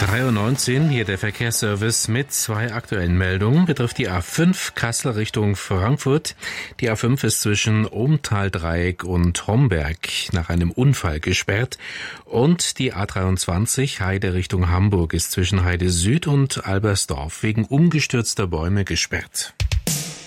3:19 Uhr, hier der Verkehrsservice mit 2 aktuellen Meldungen. Betrifft die A5 Kassel Richtung Frankfurt. Die A5 ist zwischen Ohmtal-Dreieck und Homberg nach einem Unfall gesperrt. Und die A23 Heide Richtung Hamburg ist zwischen Heide Süd und Albersdorf wegen umgestürzter Bäume gesperrt.